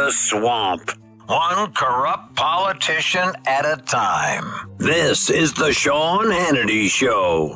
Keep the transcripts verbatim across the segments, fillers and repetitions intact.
the swamp. One corrupt politician at a time. This is the Sean Hannity Show.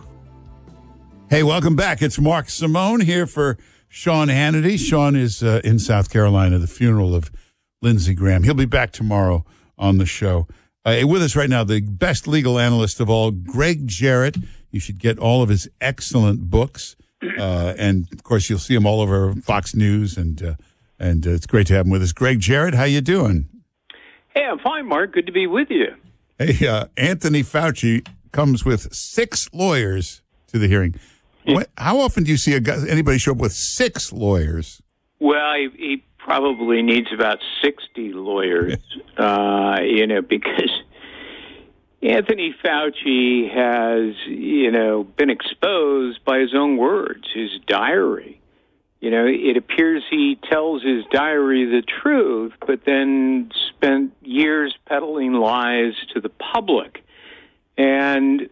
Hey, welcome back. It's Mark Simone here for Sean Hannity. Sean is uh, in South Carolina, the funeral of Lindsey Graham. He'll be back tomorrow on the show. Uh, with us right now, the best legal analyst of all, Greg Jarrett. You should get all of his excellent books. Uh, and, of course, you'll see him all over Fox News, and uh, and uh, it's great to have him with us. Greg Jarrett, how you doing? Hey, I'm fine, Mark. Good to be with you. Hey, uh, Anthony Fauci comes with six lawyers to the hearing. What, how often do you see a guy, anybody show up with six lawyers? Well, he, he probably needs about sixty lawyers, uh, you know, because Anthony Fauci has, you know, been exposed by his own words, his diary. You know, it appears he tells his diary the truth, but then spent years peddling lies to the public. And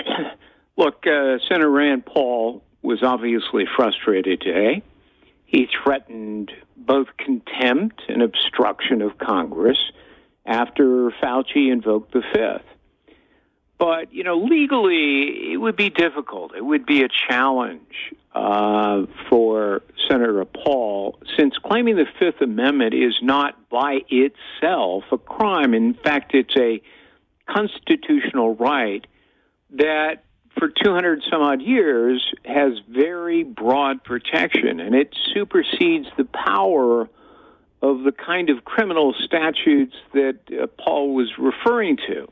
look, uh, Senator Rand Paul was obviously frustrated today. He threatened both contempt and obstruction of Congress after Fauci invoked the Fifth. But, you know, legally, it would be difficult. It would be a challenge uh, for Senator Paul, since claiming the Fifth Amendment is not by itself a crime. In fact, it's a constitutional right that for two hundred some odd years has very broad protection, and it supersedes the power of the kind of criminal statutes that uh, Paul was referring to.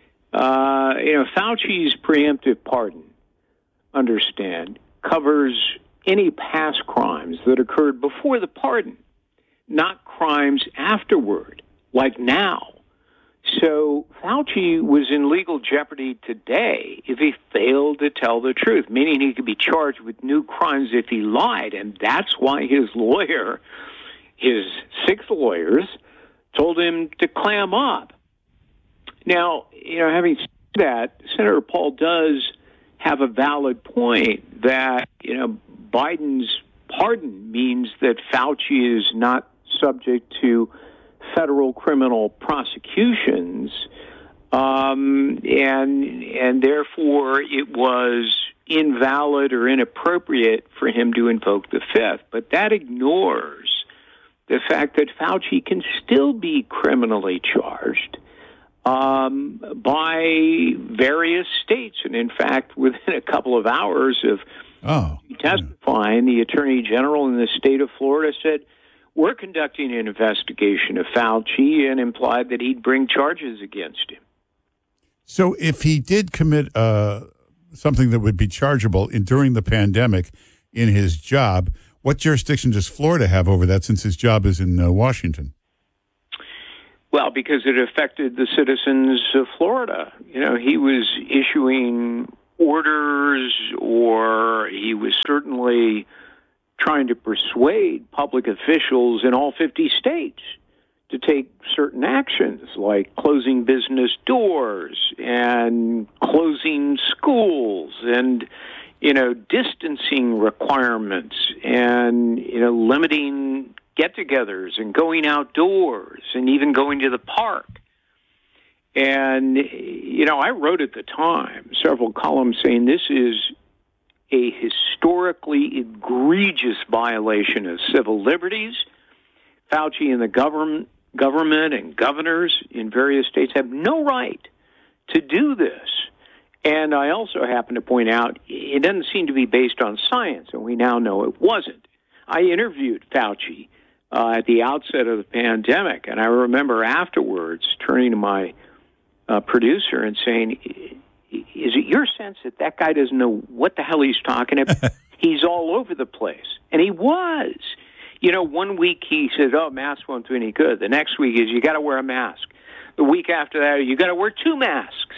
Uh, you know, Fauci's preemptive pardon, understand, covers any past crimes that occurred before the pardon, not crimes afterward, like now. So Fauci was in legal jeopardy today if he failed to tell the truth, meaning he could be charged with new crimes if he lied. And that's why his lawyer, his six lawyers, told him to clam up. Now, you know, having said that, Senator Paul does have a valid point that, you know, Biden's pardon means that Fauci is not subject to federal criminal prosecutions, um, and and therefore it was invalid or inappropriate for him to invoke the Fifth. But that ignores the fact that Fauci can still be criminally charged um, by various states. And in fact, within a couple of hours of oh, testifying, the Attorney General in the state of Florida said, we're conducting an investigation of Fauci, and implied that he'd bring charges against him. So if he did commit uh, something that would be chargeable in, during the pandemic in his job, what jurisdiction does Florida have over that, since his job is in uh, Washington? Well, because it affected the citizens of Florida. You know, he was issuing orders, or he was certainly trying to persuade public officials in all fifty states to take certain actions, like closing business doors and closing schools and, you know, distancing requirements and, you know, limiting get-togethers and going outdoors and even going to the park. And, you know, I wrote at the time several columns saying this is a historically egregious violation of civil liberties. Fauci and the government, government and governors in various states have no right to do this. And I also happen to point out it doesn't seem to be based on science, and we now know it wasn't. I interviewed Fauci uh, at the outset of the pandemic, and I remember afterwards turning to my uh, producer and saying, is it your sense that that guy doesn't know what the hell he's talking about? He's all over the place. And he was. You know, one week he said, oh, masks won't do any good. The next week is, you got to wear a mask. The week after that, you got to wear two masks.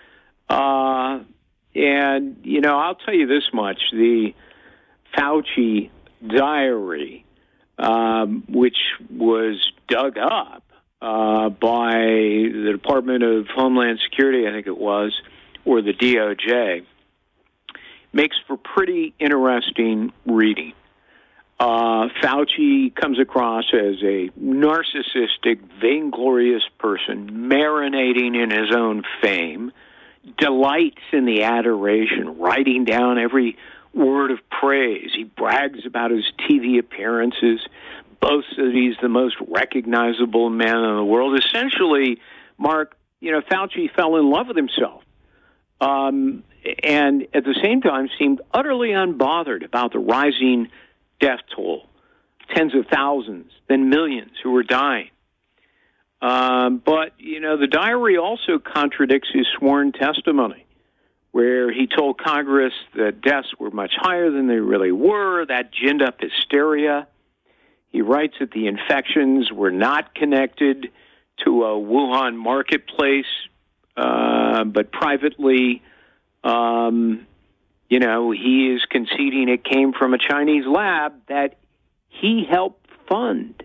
Uh, and, you know, I'll tell you this much. The Fauci diary, um, which was dug up uh, by the Department of Homeland Security, I think it was, or the D O J, makes for pretty interesting reading. Uh, Fauci comes across as a narcissistic, vainglorious person, marinating in his own fame, delights in the adoration, writing down every word of praise. He brags about his T V appearances, boasts that he's the most recognizable man in the world. Essentially, Mark, you know, Fauci fell in love with himself. Um, and at the same time seemed utterly unbothered about the rising death toll, tens of thousands, then millions who were dying. Um, but, you know, the diary also contradicts his sworn testimony, where he told Congress that deaths were much higher than they really were. That ginned up hysteria. He writes that the infections were not connected to a Wuhan marketplace, uh, but privately, um, you know, he is conceding it came from a Chinese lab that he helped fund.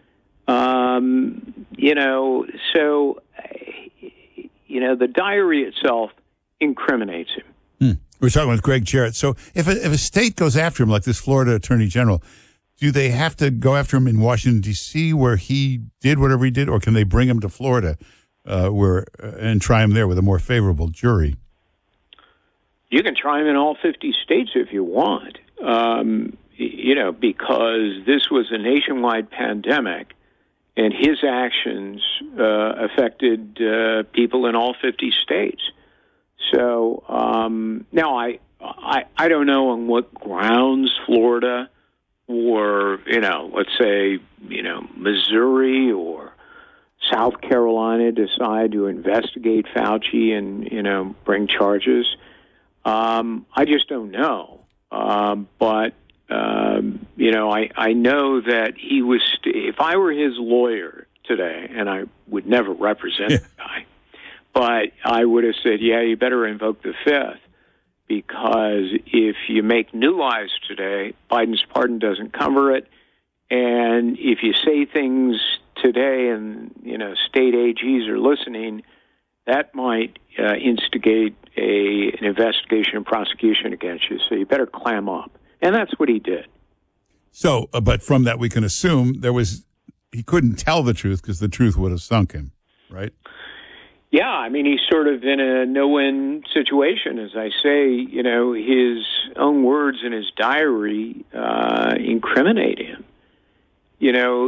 Um, you know, so, you know, the diary itself incriminates him. Hmm. We're talking with Greg Jarrett. So if a, if a state goes after him, like this Florida Attorney General, do they have to go after him in Washington, D C, where he did whatever he did, or can they bring him to Florida uh, where uh, and try him there with a more favorable jury? You can try him in all fifty states if you want, um, you know, because this was a nationwide pandemic, and his actions uh, affected uh, people in all fifty states. So um, now I, I I don't know on what grounds Florida or, you know, let's say, you know, Missouri or South Carolina decide to investigate Fauci and, you know, bring charges. Um, I just don't know. Um, but, um, you know, I, I know that he was, st- if I were his lawyer today, and I would never represent the guy, but I would have said, yeah, you better invoke the Fifth, because if you make new lies today, Biden's pardon doesn't cover it. And if you say things today and, you know, state A Gs are listening, that might uh, instigate a an investigation and prosecution against you. So you better clam up. And that's what he did. So, uh, but from that we can assume there was, he couldn't tell the truth because the truth would have sunk him, right? Yeah, I mean, he's sort of in a no-win situation. As I say, you know, his own words in his diary uh, incriminate him. You know,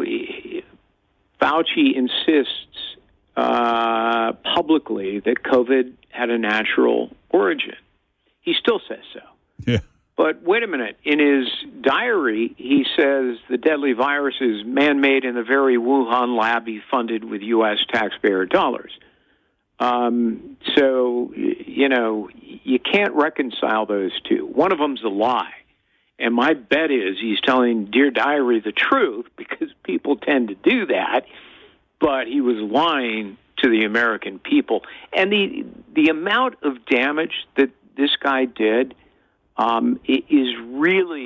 Fauci insists uh, publicly that COVID had a natural origin. He still says so. Yeah. But wait a minute. In his diary, he says the deadly virus is man-made in the very Wuhan lab he funded with U S taxpayer dollars. Um, so, you know, you can't reconcile those two. One of them's a lie. And my bet is he's telling Dear Diary the truth, because people tend to do that. But he was lying to the American people. And the the amount of damage that this guy did um, is really